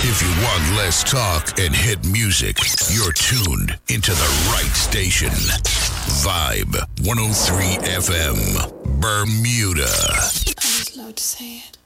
If you want less talk and hit music, you're tuned into the right station. Vibe 103 FM, Bermuda. I was allowed to say it.